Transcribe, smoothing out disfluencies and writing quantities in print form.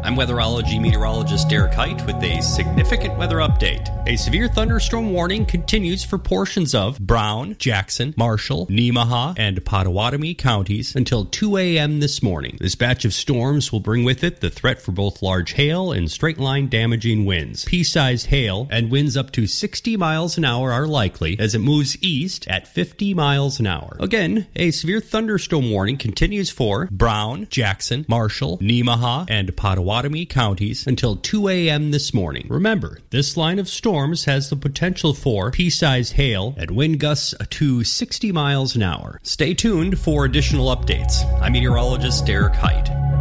I'm weatherology meteorologist Derek Height with a significant weather update. A severe thunderstorm warning continues for portions of Brown, Jackson, Marshall, Nemaha, and Pottawatomie counties until 2 a.m. this morning. This batch of storms will bring with it the threat for both large hail and straight-line damaging winds. Pea-sized hail and winds up to 60 miles an hour are likely as it moves east at 50 miles an hour. Again, a severe thunderstorm warning continues for Brown, Jackson, Marshall, Nemaha, and Pottawatomie counties until 2 a.m. this morning. Remember, this line of storms has the potential for pea-sized hail and wind gusts to 60 miles an hour. Stay tuned for additional updates. I'm meteorologist Derek Height.